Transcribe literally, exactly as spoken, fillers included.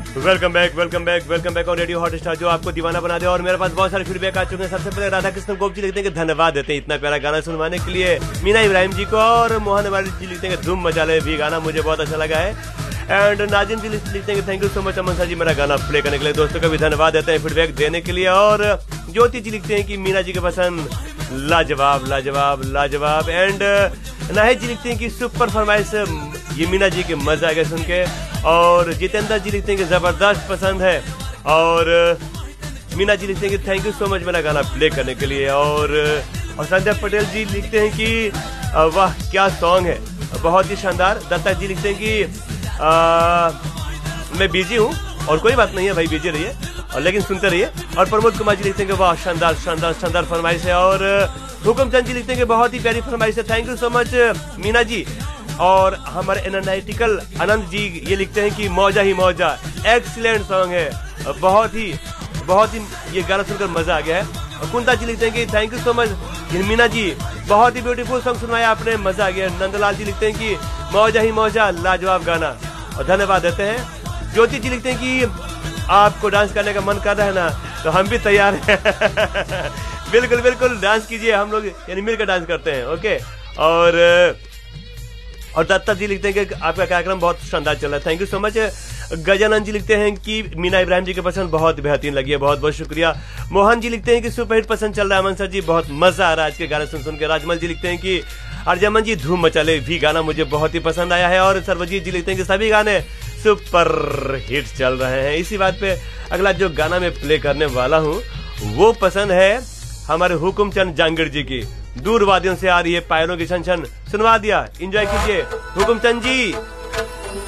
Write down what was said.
Welcome back welcome back welcome back और radio hot star जो आपको दीवाना बना दे। और मेरे पास बहुत सारे फीडबैक आ चुके हैं। सबसे पहले राधा कृष्ण गोप जी लिखते हैं कि धन्यवाद देते हैं इतना प्यारा गाना सुनवाने के लिए मीना इब्राहिम जी को। और मोहन वाली जी लिखते हैं कि धूम मचा ले भी गाना मुझे बहुत अच्छा लगा है। एंड नाजिम जी लिखते हैं कि thank you so much Aman sir जी मेरा गाना प्ले करने के लिए। दोस्तों का भी धन्यवाद देते हैं फीडबैक देने के लिए। और ज्योति जी लिखते हैं कि मीना जी के पसंद लाजवाब लाजवाब लाजवाब। एंड नाहिद जी लिखते हैं कि सुपर फरमाइश ये मीना जी के मजा आ गया सुन के। और जितेंद्र जी लिखते हैं कि जबरदस्त पसंद है। और मीना जी लिखते हैं कि थैंक यू सो मच मेरा गाना प्ले करने के लिए। और और संध्या पटेल जी लिखते हैं कि वाह क्या सॉन्ग है, बहुत ही शानदार। दत्ता जी लिखते हैं कि आ, मैं बिजी हूँ और कोई बात नहीं है भाई, बिजी रहिए और लेकिन सुनते रहिए। और प्रमोद कुमार जी लिखते हैं कि वाह शानदार शानदार शानदार फरमाइश है। और हुकुम चंद जी लिखते हैं कि बहुत ही प्यारी फरमाइश है, thank you so much Meena ji. और हमारे एनालिटिकल आनंद जी ये लिखते हैं कि मौजा ही मौजा, एक्सीलेंट सॉन्ग है, बहुत ही बहुत ही ये गाना सुनकर मजा आ गया है। और कुंता जी लिखते हैं कि thank you so much Meena ji, बहुत ही ब्यूटीफुल सॉन्ग सुनवाया आपने, मजा आ गया। नंदलाल जी लिखते हैं कि मौजा ही मौजा, लाजवाब गाना, और धन्यवाद देते हैं। ज्योति जी लिखते हैं कि आपको डांस करने का मन कर रहा है ना, तो हम भी तैयार हैं बिल्कुल बिल्कुल डांस कीजिए, हम लोग यानी मिलकर डांस करते हैं। ओके। और और दत्ता जी लिखते हैं कि आपका कार्यक्रम बहुत शानदार चल रहा है, thank you so much. Gajanand जी लिखते हैं कि मीना इब्राहिम जी के पसंद बहुत बेहतरीन लगी है, बहुत बहुत शुक्रिया। मोहन जी लिखते हैं कि सुपर हिट पसंद चल रहा है अमन सर जी, बहुत मजा आ रहा है आज के गाने सुन सुन के। राजमल जी लिखते हैं कि अर्जमन जी धूम मचा ले भी गाना मुझे बहुत ही पसंद आया है। और सर्वजीत जी लिखते हैं कि सभी गाने सुपर हिट चल रहे हैं। इसी बात पे अगला जो गाना मैं प्ले करने वाला हूँ वो पसंद है हमारे हुकुम चंद जांगड़ जी की, दूर वादियों से आ रही है पायलों की छन छन, सुनवा दिया, एंजॉय कीजिए हुकुम चंद जी।